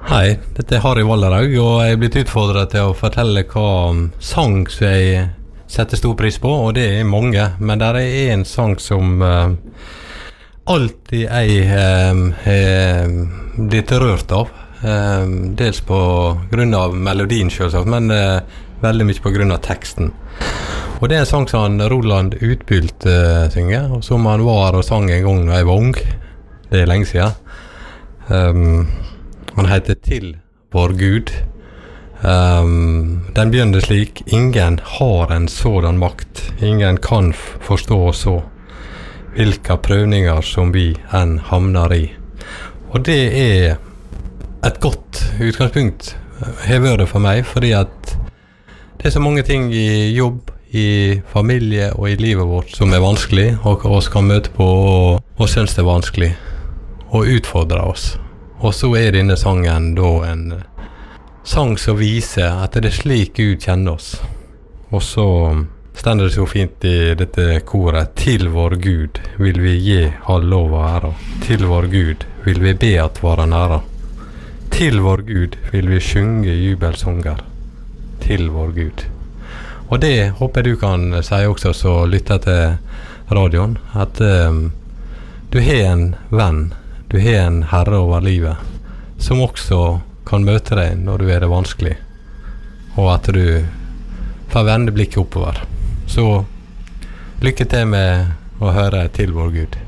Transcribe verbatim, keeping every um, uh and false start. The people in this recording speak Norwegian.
Hei, dette er Harry Valderhaug, og jeg er blitt utfordret til å fortelle hva sang som jeg setter stor pris på, og det er mange, men der er en sang som uh, alltid jeg uh, er blitt rørt av, uh, dels på grunn av melodien selvsagt, men uh, veldig mye på grunn av teksten. Og det er en sang som Roland Utbylt uh, synger, og som han var og sang en gang da jeg var ung. Det er lenge siden. Um, Han heter Til vår Gud. Um, den begynner slik: ingen har en sådan makt, ingen kan f- forstå så, hvilke prøvninger som vi enn hamner i. Og det er et godt utgangspunkt, har vært det for meg, fordi at det er så mange ting i jobb, i familie og i livet vårt som er vanskelig, og oss kan møte på og, og synes det er vanskelig, og utfordre oss. Og så er denne sangen da en sang som viser at det er slik Gud kjenner oss. Og så stender det så fint i dette koret: til vår Gud vil vi gi all lov og ære. Til vår Gud vil vi be at vare nære. Til vår Gud vil vi synge jubelsanger. Til vår Gud. Og det håper du kan si også, så lytter til radioen, at um, du har en venn, du har en herre over livet, som også kan møte deg når du er det vanskelig, og at du får vende blikket oppover. Så lykke til med å høre Til vår Gud.